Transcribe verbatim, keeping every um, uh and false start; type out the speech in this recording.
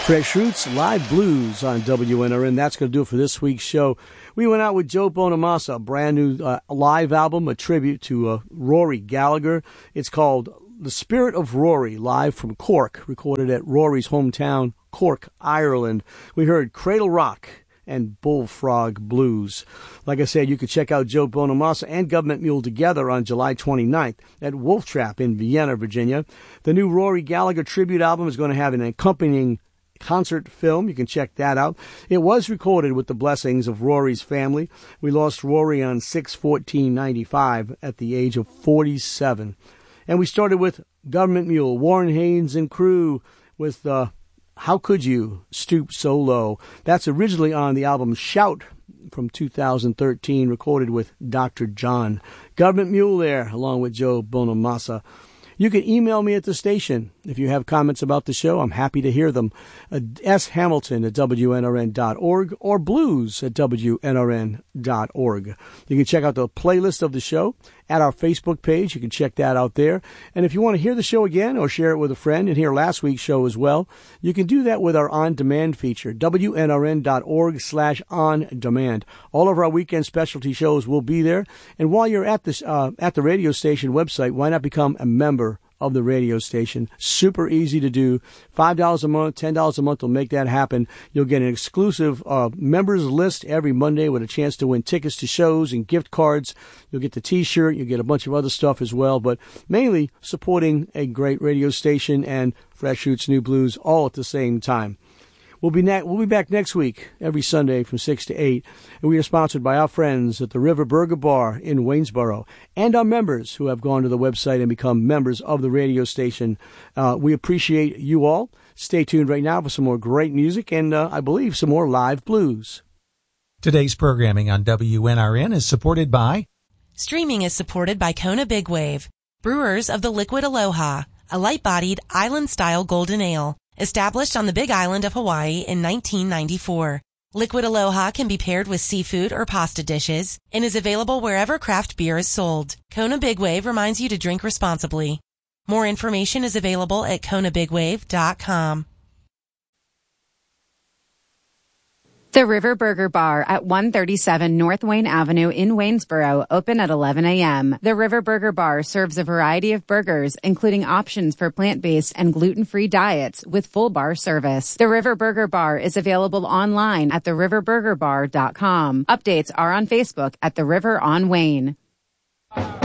Fresh Roots Live Blues on W N R N. That's going to do it for this week's show. We went out with Joe Bonamassa, a brand new uh, live album, a tribute to uh, Rory Gallagher. It's called The Spirit of Rory, live from Cork, recorded at Rory's hometown, Cork, Ireland. We heard Cradle Rock and Bullfrog Blues. Like I said, you can check out Joe Bonamassa and Government Mule together on July twenty-ninth at Wolf Trap in Vienna, Virginia. The new Rory Gallagher tribute album is going to have an accompanying concert film. You can check that out. It was recorded with the blessings of Rory's family. We lost Rory on six fourteen ninety-five at the age of forty-seven. And we started with Government Mule, Warren Haynes and crew with uh, How Could You Stoop So Low. That's originally on the album Shout from two thousand thirteen, recorded with Doctor John. Government Mule there, along with Joe Bonamassa. You can email me at the station. If you have comments about the show, I'm happy to hear them. Uh, S. Hamilton at W N R N dot org or blues at W N R N dot org. You can check out the playlist of the show at our Facebook page. You can check that out there. And if you want to hear the show again or share it with a friend and hear last week's show as well, you can do that with our on-demand feature, W N R N dot org slash on-demand. All of our weekend specialty shows will be there. And while you're at this uh, at the radio station website, why not become a member of the radio station? Super easy to do. five dollars a month, ten dollars a month will make that happen. You'll get an exclusive uh, members list every Monday with a chance to win tickets to shows and gift cards. You'll get the T-shirt. You'll get a bunch of other stuff as well, but mainly supporting a great radio station and Fresh Roots New Blues all at the same time. We'll be, ne- we'll be back next week, every Sunday from six to eight. And we are sponsored by our friends at the River Burger Bar in Waynesboro and our members who have gone to the website and become members of the radio station. Uh, we appreciate you all. Stay tuned right now for some more great music and, uh, I believe, some more live blues. Today's programming on W N R N is supported by... Streaming is supported by Kona Big Wave, brewers of the Liquid Aloha, a light-bodied, island-style golden ale. Established on the Big Island of Hawaii in nineteen ninety-four. Liquid Aloha can be paired with seafood or pasta dishes and is available wherever craft beer is sold. Kona Big Wave reminds you to drink responsibly. More information is available at kona big wave dot com. The River Burger Bar at one thirty-seven North Wayne Avenue in Waynesboro, open at eleven a.m. The River Burger Bar serves a variety of burgers, including options for plant-based and gluten-free diets with full bar service. The River Burger Bar is available online at the river burger bar dot com. Updates are on Facebook at The River on Wayne.